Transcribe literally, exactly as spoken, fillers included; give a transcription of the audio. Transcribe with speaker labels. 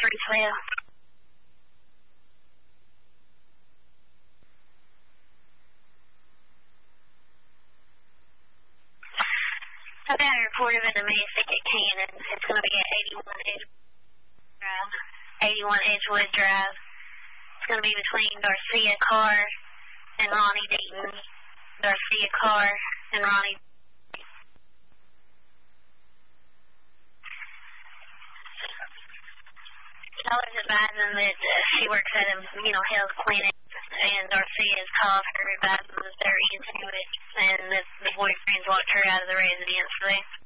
Speaker 1: three twelve. I've got a report of a domestic at Cannon. It's going to be at eighty-one Edgewood Drive. eighty-one Edgewood Drive. It's going to be between Garcia Carr and Ronnie Deaton. Garcia Carr and Ronnie. Dollar's advising that uh, she works at a, you know, health clinic, and Garcia has called her, advising that they're into it, and that the boyfriend's locked her out of the residence. So